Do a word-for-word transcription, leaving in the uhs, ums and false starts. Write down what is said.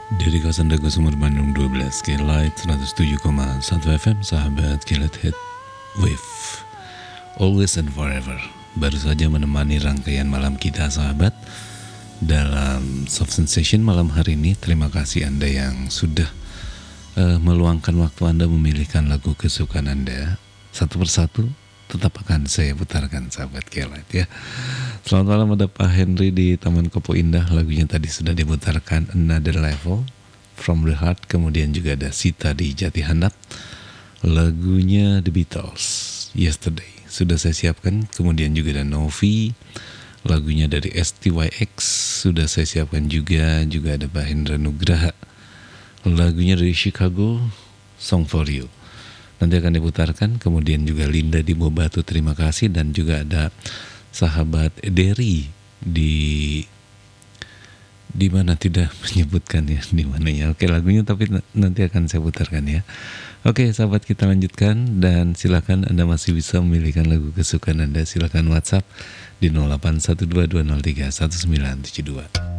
Dari kawasan Dago Sumur Bandung dua belas, K-Light seratus tujuh koma satu F M, sahabat K-Light Head Wave Always and Forever. Baru saja menemani rangkaian malam kita, sahabat, dalam Soft Sensation malam hari ini. Terima kasih Anda yang sudah uh, meluangkan waktu Anda memilihkan lagu kesukaan Anda. Satu persatu tetap akan saya putarkan, sahabat K-Light ya. Selamat malam, ada Pak Henry di Taman Kopo Indah. Lagunya tadi sudah diputarkan, Another Level, From the Heart. Kemudian juga ada Sita di Jati Handap, lagunya The Beatles, Yesterday, sudah saya siapkan. Kemudian juga ada Novi, lagunya dari S T Y X, sudah saya siapkan juga. Juga ada Pak Hendra Nugraha, lagunya dari Chicago, Song for You, nanti akan diputarkan. Kemudian juga Linda di Bobatu, terima kasih. Dan juga ada sahabat Derry di di mana, tidak menyebutkan ya di mananya. Oke, lagunya tapi nanti akan saya putarkan ya. Oke, sahabat, kita lanjutkan, dan silakan Anda masih bisa memilihkan lagu kesukaan Anda. Silakan WhatsApp di nol delapan satu dua dua nol tiga satu sembilan tujuh dua.